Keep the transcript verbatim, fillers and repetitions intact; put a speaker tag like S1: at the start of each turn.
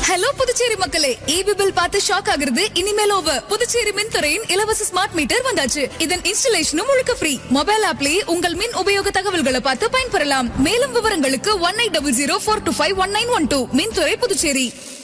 S1: Hello Puducherry மக்களே, EB bill பார்த்து shock ஆகுறது இனிமேல் ஓவர். புதுச்சேரி மின்துறையின் இலவச ஸ்மார்ட் மீட்டர் வந்தாச்சு. இதன் இன்ஸ்டலேஷனும் முழுக்க ஃப்ரீ. மொபைல் ஆப்லயே உங்கள் மின் உபயோக தகவல்களை பார்த்து பயன்பெறலாம். மேலும் விவரங்களுக்கு one eight double zero four two five one nine one two. மின்துறை புதுச்சேரி.